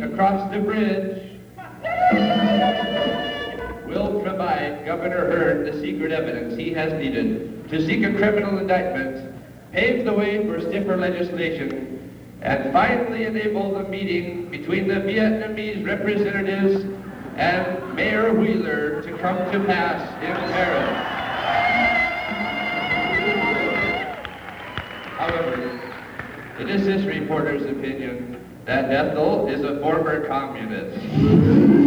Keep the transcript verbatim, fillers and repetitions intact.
across the bridge will provide Governor Hearn the secret evidence he has needed to seek a criminal indictment, pave the way for stiffer legislation, and finally enable the meeting between the Vietnamese representatives and Mayor Wheeler to come to pass in Paris. However, it is this reporter's opinion that Ethel is a former communist.